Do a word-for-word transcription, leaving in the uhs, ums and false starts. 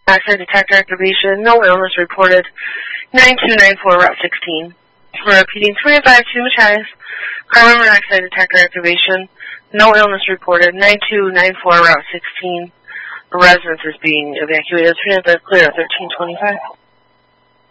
Oxide detector activation, no illness reported. nine two nine four, Route sixteen. We're repeating twenty-five two Machias. Carbon monoxide detector activation, no illness reported. nine two nine four, Route sixteen. The residence is being evacuated. Three clear at thirteen twenty-five.